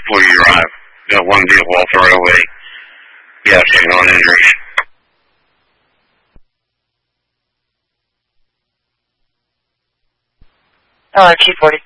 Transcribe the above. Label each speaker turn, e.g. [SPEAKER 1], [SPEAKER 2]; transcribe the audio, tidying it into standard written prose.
[SPEAKER 1] before you arrive. Got one vehicle off the roadway. Yeah, checking on injuries.
[SPEAKER 2] Hello, Chief 40.